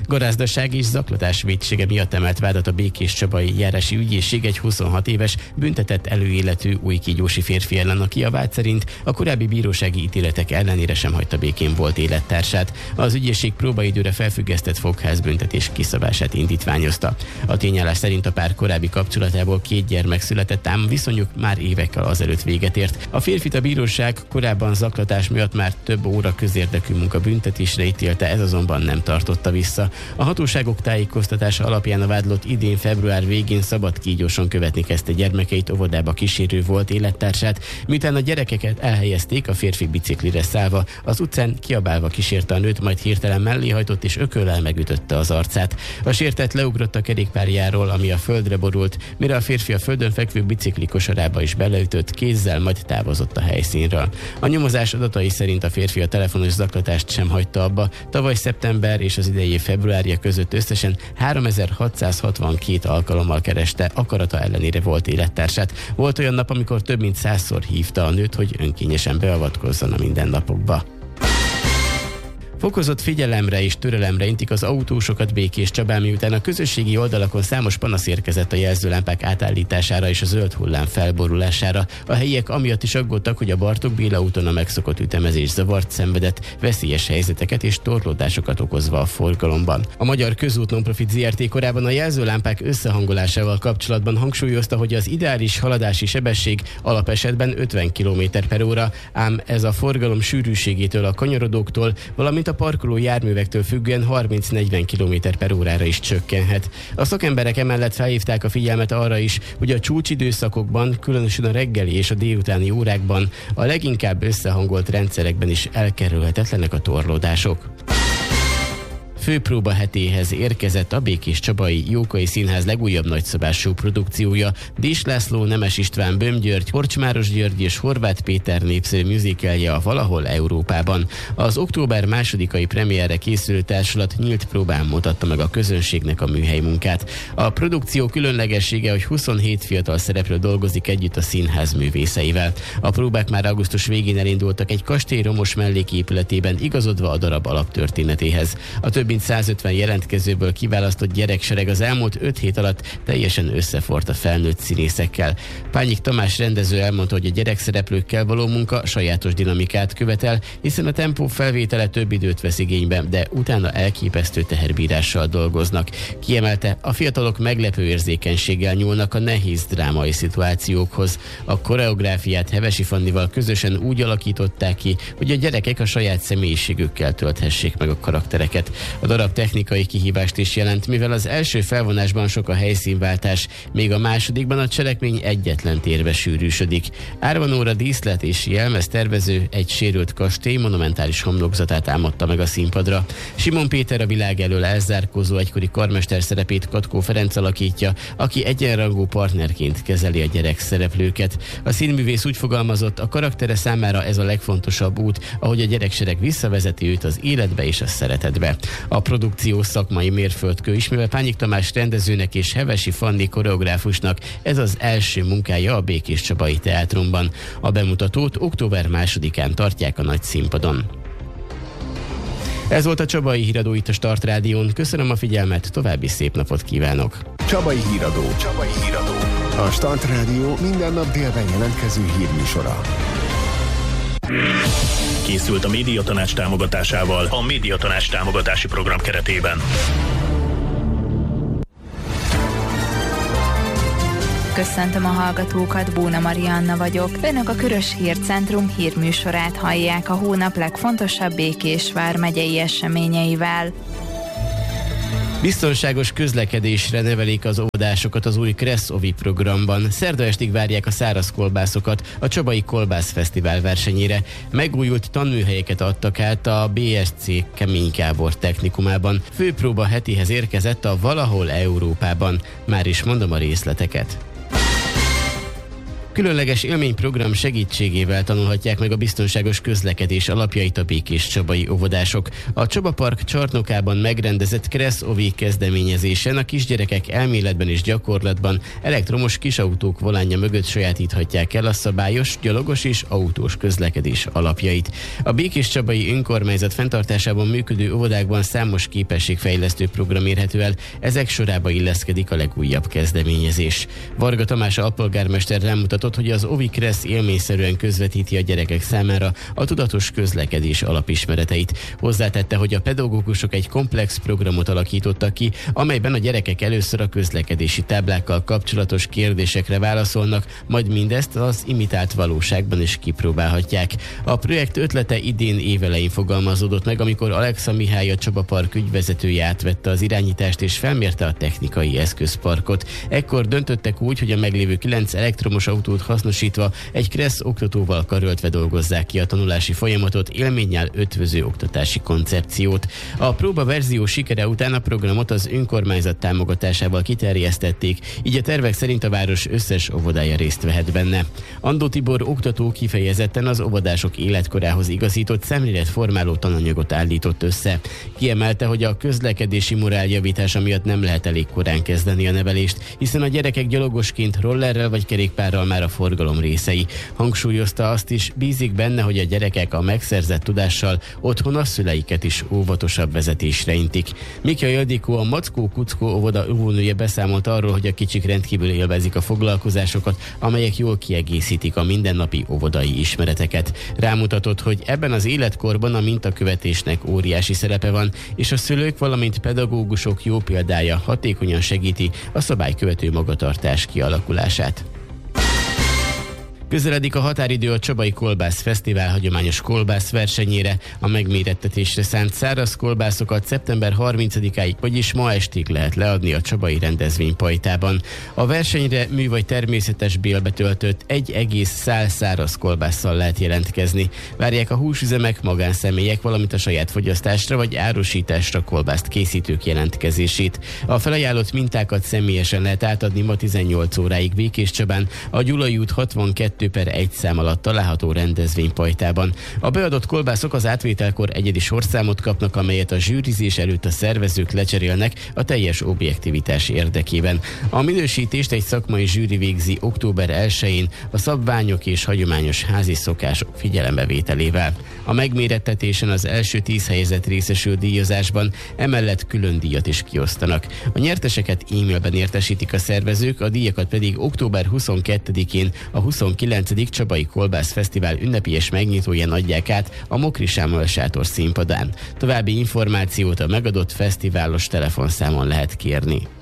Garázdaság és zaklatás vétsége miatt emelt vádat a Békéscsabai járási ügyészség egy 26 éves büntetett előéletű újkígyósi férfi ellen, aki a vád szerint a korábbi bírósági ítéletek ellenére sem hagyta békén volt élettársát. Az ügyészség próbaidőre felfüggesztett fogházbüntetés kiszabását indítványozta. A tényállás szerint a pár korábbi kapcsolatából 2 gyermek született, ám viszonyuk már évekkel azelőtt véget ért. A férfit a bíróság korábban zaklatás miatt már több óra közérdekű munka büntetésre ítélte, ez azonban nem tartotta vissza. A hatóságok tájékoztatása alapján a vádlott idén február végén szabadkígyóson követni kezdte gyermekeit, óvodába kísérő volt élettársát. Miután a gyerekeket elhelyezték, a férfi biciklire szállva az utcán kiabálva kísérte a nőt, majd hirtelen melléhajtott és ököllel megütötte az arcát. A sértett leugrott a kerékpárjáról, ami a földre borult, mire a férfi a földön fekvő bicikli kosarába is beleütött kézzel, majd távozott a helyszínről. A nyomozás adatai szerint a férfi a telefonos zaklatást sem hagyta abba. Tavaly szeptember és az idei év februárja között összesen 3662 alkalommal kereste, akarata ellenére volt élettársát. Volt olyan nap, amikor több mint 100-szor hívta a nőt, hogy önkényesen beavatkozzon a mindennapokba. Fokozott figyelemre és türelemre intik az autósokat Békéscsabán, miután a közösségi oldalakon számos panasz érkezett a jelzőlámpák átállítására és a zöld hullám felborulására. A helyiek amiatt is aggódtak, hogy a Bartók Béla úton a megszokott ütemezés zavart szenvedett, veszélyes helyzeteket és torlódásokat okozva a forgalomban. A Magyar Közút Nonprofit Zrt. Korábban a jelzőlámpák összehangolásával kapcsolatban hangsúlyozta, hogy az ideális haladási sebesség alapesetben 50 km/h, ám ez a forgalom sűrűségétől, a kanyarodóktól, valamint a parkoló járművektől függően 30-40 km/h is csökkenhet. A szakemberek emellett felhívták a figyelmet arra is, hogy a csúcsidőszakokban, különösen a reggeli és a délutáni órákban a leginkább összehangolt rendszerekben is elkerülhetetlenek a torlódások. Főpróba hetéhez érkezett a Békéscsabai Jókai Színház legújabb nagyszabású produkciója. Dés László, Nemes István, Böhm György, Horcsmáros György és Horváth Péter népszerű musicalje a Valahol Európában. Az október 2-ai premierre készülő társulat nyílt próbán mutatta meg a közönségnek a műhely munkát. A produkció különlegessége, hogy 27 fiatal szereplő dolgozik együtt a színház művészeivel. A próbák már augusztus végén elindultak egy kastély romos melléképületében, igazodva a darab alaptörténetéhez. A több mint 150 jelentkezőből kiválasztott gyereksereg az elmúlt 5 hét alatt teljesen összefort a felnőtt színészekkel. Pányik Tamás rendező elmondta, hogy a gyerekszereplőkkel való munka sajátos dinamikát követel, hiszen a tempó felvétele több időt vesz igénybe, de utána elképesztő teherbírással dolgoznak. Kiemelte, a fiatalok meglepő érzékenységgel nyúlnak a nehéz drámai szituációkhoz. A koreográfiát Hevesi Fannival közösen úgy alakították ki, hogy a gyerekek a saját személyiségükkel tölthessék meg a karaktereket. A darab technikai kihívást is jelent, mivel az első felvonásban sok a helyszínváltás, még a másodikban a cselekmény egyetlen térbe sűrűsödik. Árva Nóra díszlet és jelmez tervező egy sérült kastély monumentális homlokzatát álmodta meg a színpadra. Simon Péter a világ elől elzárkózó egykori karmester szerepét Katkó Ferenc alakítja, aki egyenrangú partnerként kezeli a gyerek szereplőket. A színművész úgy fogalmazott, a karaktere számára ez a legfontosabb út, ahogy a gyereksereg visszavezeti őt az életbe és a szeretetbe. A produkció szakmai mérföldkő is, mivel Pányik Tamás rendezőnek és Hevesi Fanni koreográfusnak ez az első munkája a Békéscsabai Teátrumban. A bemutatót október 2-án tartják a nagy színpadon. Ez volt a Csabai Híradó itt a Start Rádión. Köszönöm a figyelmet, további szép napot kívánok! Csabai Híradó. A Start Rádió minden nap délben jelentkező hírműsora. Készült a Médiatanács támogatásával a Médiatanács támogatási program keretében. Köszöntöm a hallgatókat, Bóna Marianna vagyok. Önök a Körös Hírcentrum hírműsorát hallják a hónap legfontosabb Békés vármegyei eseményeivel. Biztonságos közlekedésre nevelik az óvodásokat az új Kressz Ovi programban. Szerda estig várják a száraz kolbászokat a Csabai Kolbász Fesztivál versenyére. Megújult tanműhelyeket adtak át a BSC Kemény Gábor technikumában. Főpróba hetéhez érkezett a Valahol Európában. Már is mondom a részleteket. Különleges élményprogram segítségével tanulhatják meg a biztonságos közlekedés alapjait a békéscsabai óvodások. A Csaba Park csarnokában megrendezett Kressz Ovi kezdeményezésen a kisgyerekek elméletben és gyakorlatban elektromos kisautók volánja mögött sajátíthatják el a szabályos, gyalogos és autós közlekedés alapjait. A békéscsabai önkormányzat fenntartásában működő óvodákban számos képességfejlesztő program érhető el, ezek sorába illeszkedik a legújabb kezdeményezés. Varga Tamás alpolgármester rámutatott, hogy az Ovi Kressz élményszerűen közvetíti a gyerekek számára a tudatos közlekedés alapismereteit. Hozzátette, hogy a pedagógusok egy komplex programot alakítottak ki, amelyben a gyerekek először a közlekedési táblákkal kapcsolatos kérdésekre válaszolnak, majd mindezt az imitált valóságban is kipróbálhatják. A projekt ötlete idén évelején fogalmazódott meg, amikor Alexa Mihály, a Csaba Park ügyvezetője átvette az irányítást és felmérte a technikai eszközparkot. Ekkor döntöttek úgy, hogy a meglévő 9 elektromos autót hasznosítva egy Kressz oktatóval karöltve dolgozzák ki a tanulási folyamatot, élménnyel ötvöző oktatási koncepciót. A próba verzió sikere után a programot az önkormányzat támogatásával kiterjesztették, így a tervek szerint a város összes óvodája részt vehet benne. Andó Tibor oktató kifejezetten az óvodások életkorához igazított szemléletformáló tananyagot állított össze. Kiemelte, hogy a közlekedési morál javítása miatt nem lehet elég korán kezdeni a nevelést, hiszen a gyerekek gyalogosként rollerrel vagy kerékpárral már a forgalom részei. Hangsúlyozta azt is, bízik benne, hogy a gyerekek a megszerzett tudással otthon a szüleiket is óvatosabb vezetésre intik. Mika Ildikó, a Mackó Kuckó óvoda óvónője beszámolt arról, hogy a kicsik rendkívül élvezik a foglalkozásokat, amelyek jól kiegészítik a mindennapi óvodai ismereteket. Rámutatott, hogy ebben az életkorban a mintakövetésnek óriási szerepe van, és a szülők, valamint pedagógusok jó példája hatékonyan segíti a szabálykövető magatartás kialakulását. Közeledik a határidő a Csabai Kolbász Fesztivál hagyományos kolbász versenyére. A megmérettetésre szánt száraz kolbászokat szeptember 30-áig, vagyis ma estig lehet leadni a Csabai rendezvénypajtában. A versenyre mű vagy természetes bélbe töltött egy egész szál száraz kolbásszal lehet jelentkezni. Várják a húsüzemek, magánszemélyek, valamint a saját fogyasztásra vagy árusításra kolbászt készítők jelentkezését. A felajánlott mintákat személyesen lehet átadni ma 18 óráig Békéscsabán, a Gyulai út 62/1 szám alatt található rendezvénypajtában. A beadott kolbászok az átvételkor egyedi sorszámot kapnak, amelyet a zsűrizés előtt a szervezők lecserélnek a teljes objektivitás érdekében. A minősítést egy szakmai zsűri végzi október 1-én a szabványok és hagyományos házi szokások figyelembevételével. A megmérettetésen az első 10 helyezett részesül díjazásban, emellett külön díjat is kiosztanak. A nyerteseket e-mailben értesítik a szervezők, a díjakat pedig október 22-én a 29. Csabai Kolbász Fesztivál ünnepélyes megnyitóján adják át a Mokri Sámuel sátor színpadán. További információt a megadott fesztiválos telefonszámon lehet kérni.